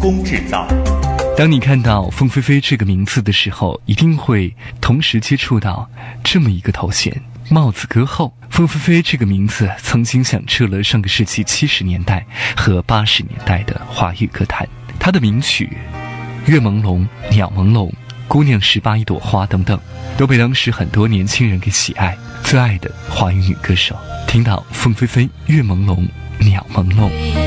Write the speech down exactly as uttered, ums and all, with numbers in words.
工制造。 当你看到凤飞飞这个名字的时候，一定会同时接触到这么一个头衔——帽子歌后。凤飞飞这个名字曾经响彻了上个世纪七十年代和八十年代的华语歌坛，她的名曲《月朦胧》《鸟朦胧》《姑娘十八一朵花》等等，都被当时很多年轻人给喜爱，最爱的华语女歌手。听到凤飞飞《月朦胧》《鸟朦胧》。